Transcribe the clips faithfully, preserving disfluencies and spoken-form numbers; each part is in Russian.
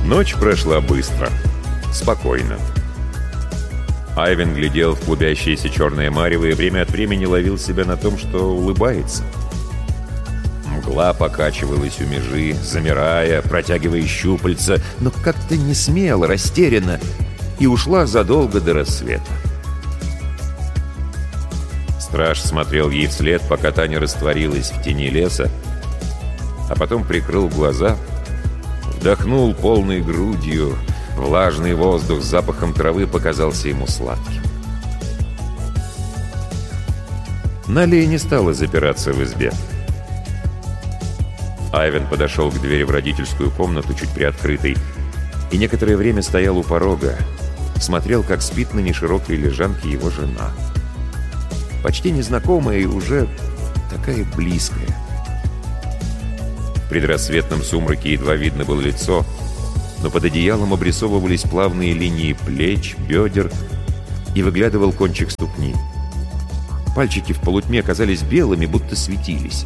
Ночь прошла быстро, спокойно. Айвен глядел в клубящееся черное марево и время от времени ловил себя на том, что улыбается. Мгла покачивалась у межи, замирая, протягивая щупальца, но как-то не смело, растерянно, и ушла задолго до рассвета. Страж смотрел ей вслед, пока та не растворилась в тени леса, а потом прикрыл глаза, вдохнул полной грудью. Влажный воздух с запахом травы показался ему сладким. Налия не стала запираться в избе. Айвен подошел к двери в родительскую комнату, чуть приоткрытой, и некоторое время стоял у порога, смотрел, как спит на неширокой лежанке его жена. Почти незнакомая и уже такая близкая. В предрассветном сумраке едва видно было лицо, но под одеялом обрисовывались плавные линии плеч, бедер, и выглядывал кончик ступни. Пальчики в полутьме казались белыми, будто светились.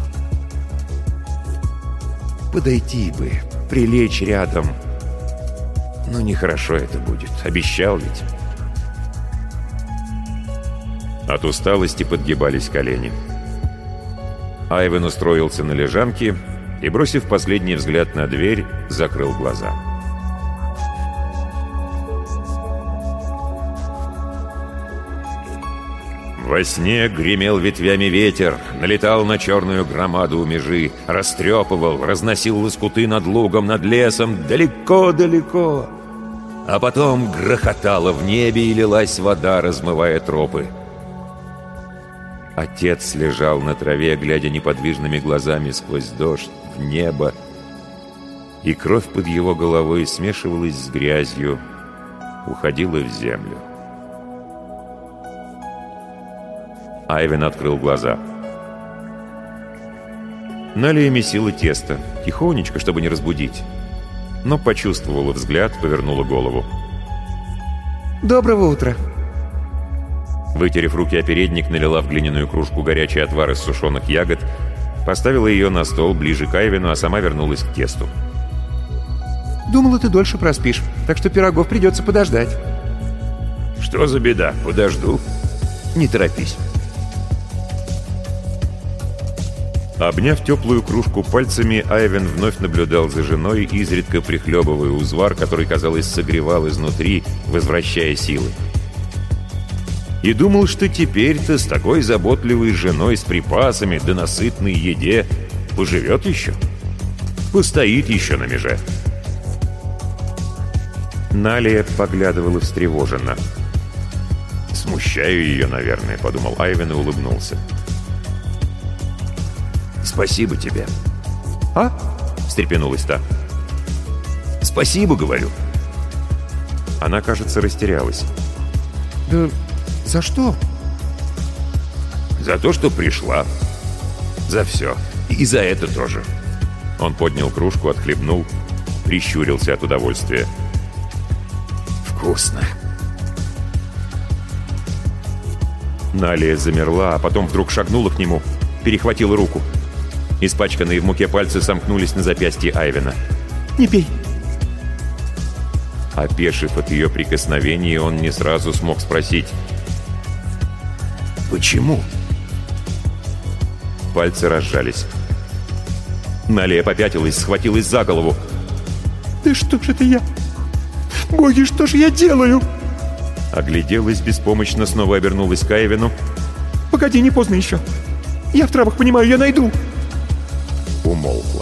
Подойти бы, прилечь рядом. Но нехорошо это будет, обещал ведь. От усталости подгибались колени. Айвен устроился на лежанке и, бросив последний взгляд на дверь, закрыл глаза. Во сне гремел ветвями ветер, налетал на черную громаду у межи, растрепывал, разносил лоскуты над лугом, над лесом, далеко-далеко. А потом грохотало в небе и лилась вода, размывая тропы. Отец лежал на траве, глядя неподвижными глазами сквозь дождь в небо, и кровь под его головой смешивалась с грязью, уходила в землю. Айвен открыл глаза. Налия месила тесто, тихонечко, чтобы не разбудить, но почувствовала взгляд, повернула голову. «Доброго утра!» Вытерев руки о передник, налила в глиняную кружку горячий отвар из сушеных ягод, поставила ее на стол ближе к Айвену, а сама вернулась к тесту. «Думала, ты дольше проспишь, так что пирогов придется подождать». «Что за беда? Подожду. Не торопись». Обняв теплую кружку пальцами, Айвен вновь наблюдал за женой, изредка прихлебывая узвар, который, казалось, согревал изнутри, возвращая силы. И думал, что теперь-то с такой заботливой женой, с припасами да на сытной еде поживет еще, постоит еще на меже. Налия поглядывала встревоженно. «Смущаю ее, наверное», — подумал Айвен и улыбнулся. «Спасибо тебе». «А?» — встрепенулась та. «Спасибо, говорю». Она, кажется, растерялась. «Да за что?» «За то, что пришла. За все. И за это тоже». Он поднял кружку, отхлебнул, прищурился от удовольствия. «Вкусно». Налия замерла, а потом вдруг шагнула к нему, перехватила руку. Испачканные в муке пальцы сомкнулись на запястье Айвена. «Не пей!» Опешив от ее прикосновений, он не сразу смог спросить: «Почему?» Пальцы разжались. Налия попятилась, схватилась за голову. «Да что ж это я? Боги, что ж я делаю?» Огляделась беспомощно, снова обернулась к Айвену. «Погоди, не поздно еще. Я в травах понимаю, я найду». Умолкла.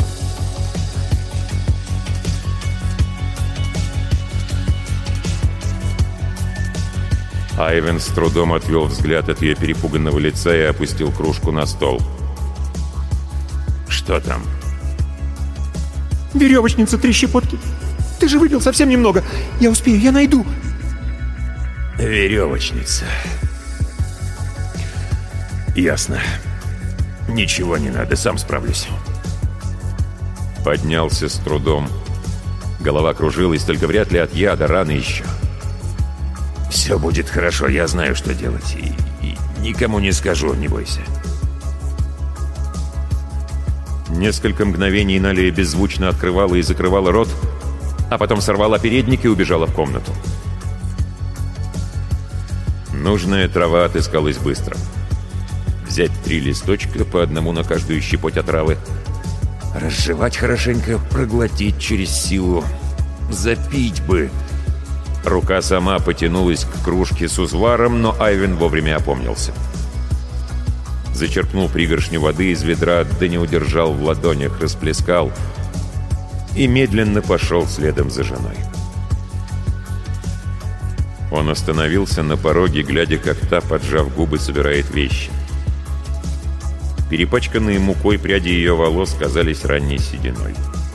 Айвен с трудом отвел взгляд от ее перепуганного лица и опустил кружку на стол. «Что там?» «Веревочница, три щепотки. Ты же выпил совсем немного. Я успею, я найду». «Веревочница. Ясно. Ничего не надо, сам справлюсь». Поднялся с трудом. Голова кружилась, только вряд ли от яда, рано еще. «Все будет хорошо, я знаю, что делать. И, и никому не скажу, не бойся». Несколько мгновений Налия беззвучно открывала и закрывала рот, а потом сорвала передник и убежала в комнату. Нужная трава отыскалась быстро. Взять три листочка, по одному на каждую щепоть отравы, разжевать хорошенько, проглотить через силу, запить бы. Рука сама потянулась к кружке с узваром, но Айвен вовремя опомнился. Зачерпнул пригоршню воды из ведра, да не удержал в ладонях, расплескал и медленно пошел следом за женой. Он остановился на пороге, глядя, как та, поджав губы, собирает вещи. Перепачканные мукой пряди ее волос казались ранней сединой.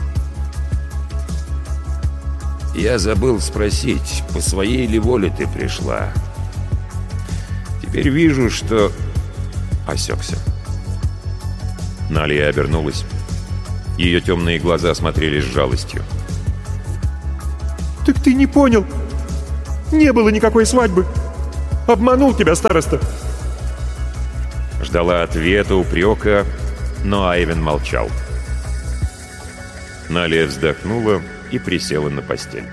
«Я забыл спросить, по своей ли воле ты пришла? Теперь вижу, что...» Осекся. Налия обернулась. Ее темные глаза смотрели с жалостью. «Так ты не понял! Не было никакой свадьбы! Обманул тебя староста!» Ждала ответа, упрека, но Айвен молчал. Налия вздохнула и присела на постель.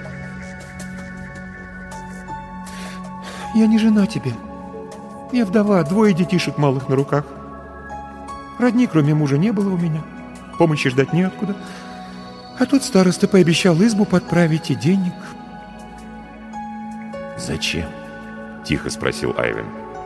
«Я не жена тебе. Я вдова, двое детишек малых на руках. Родни, кроме мужа, не было у меня. Помощи ждать неоткуда. А тут староста пообещал избу подправить и денег». «Зачем?» — тихо спросил Айвен.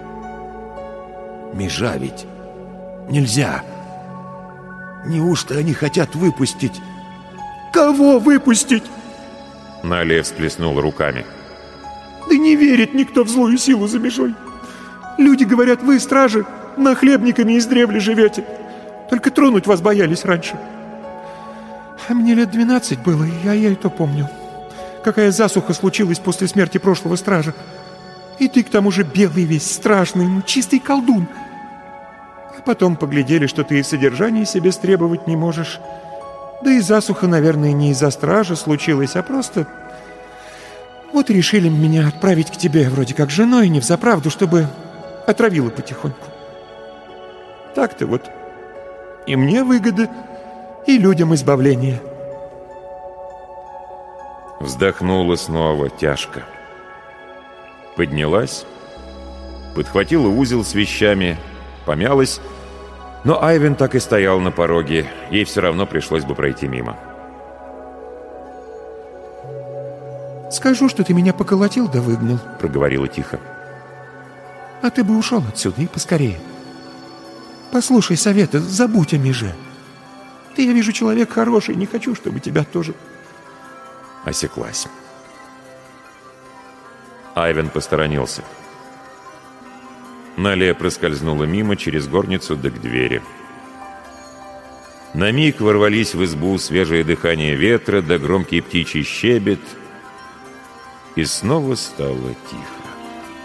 «Межа ведь нельзя. Неужто они хотят выпустить?» «Кого выпустить?» Налия всплеснула руками. «Да не верит никто в злую силу за межой. Люди говорят, вы, стражи, нахлебниками издревле живете. Только тронуть вас боялись раньше. А мне лет двенадцать было, я, я и то помню. Какая засуха случилась после смерти прошлого стража. И ты, к тому же, белый весь, страшный, ну, чистый колдун. А потом поглядели, что ты и содержание себе стребовать не можешь. Да и засуха, наверное, не из-за стража случилась, а просто... Вот решили меня отправить к тебе вроде как женой, не взаправду, чтобы отравила потихоньку. Так-то вот. И мне выгода, и людям избавление». Вздохнула снова тяжко. Поднялась, подхватила узел с вещами, помялась, но Айвен так и стоял на пороге, ей все равно пришлось бы пройти мимо. «Скажу, что ты меня поколотил да выгнал», — проговорила тихо. «А ты бы ушел отсюда и поскорее. Послушай совета, забудь о меже. Ты, я вижу, человек хороший, не хочу, чтобы тебя тоже...» Осеклась. Айвен посторонился. Налия проскользнула мимо через горницу да к двери. На миг ворвались в избу свежее дыхание ветра да громкий птичий щебет, и снова стало тихо.